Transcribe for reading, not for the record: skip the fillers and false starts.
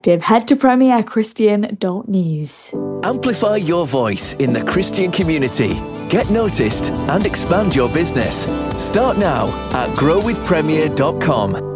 Head to premierchristian.news. Amplify your voice in the Christian community. Get noticed and expand your business. Start now at growwithpremier.com.